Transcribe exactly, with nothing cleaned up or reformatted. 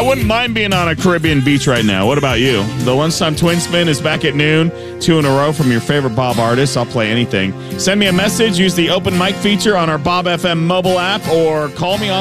I wouldn't mind being on a Caribbean beach right now. What about you? The Lunchtime Twin Spin is back at noon, two in a row from your favorite Bob artists. I'll play anything. Send me a message. Use the open mic feature on our Bob F M mobile app or call me on